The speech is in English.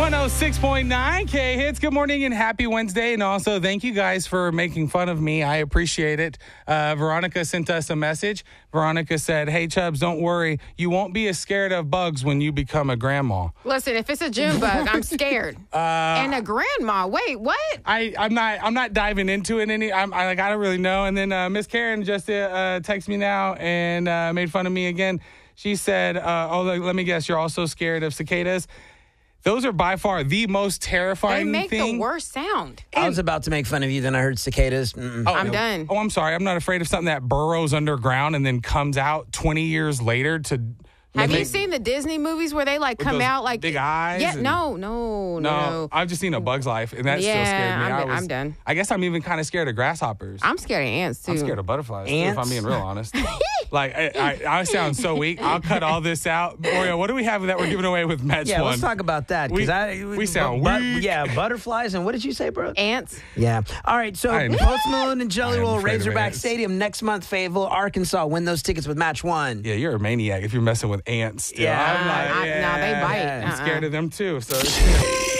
106.9 K-Hits. Good morning and happy Wednesday. And also, thank you guys for making fun of me. I appreciate it. Veronica sent us a message. Veronica said, hey, Chubbs, don't worry. You won't be as scared of bugs when you become a grandma. Listen, if it's a June bug, I'm scared. And a grandma. Wait, what? I'm not diving into it any. I don't really know. And then Miss Karen just texted me now and made fun of me again. She said, let me guess, you're also scared of cicadas. Those are by far the most terrifying thing. They make the worst sound. I was about to make fun of you, then I heard cicadas. I'm done. Oh, I'm sorry. I'm not afraid of something that burrows underground and then comes out 20 years later to... Have you seen the Disney movies where they come out like big eyes? Yeah, no. I've just seen A Bug's Life, and that still scared me. I'm done. I guess I'm even kind of scared of grasshoppers. I'm scared of ants too. I'm scared of butterflies too, Ants? if I'm being real honest. I sound so weak. I'll cut all this out. Oreo, what do we have that we're giving away with match one? Let's talk about that. We sound weak. Yeah, butterflies. And what did you say, bro? Ants. Yeah. All right, so Post Malone and Jelly Roll, Razorback Stadium next month, Fayetteville, Arkansas. Win those tickets with match one. Yeah, you're a maniac if you're messing with ants still. Yeah. They bite. I'm scared of them too. So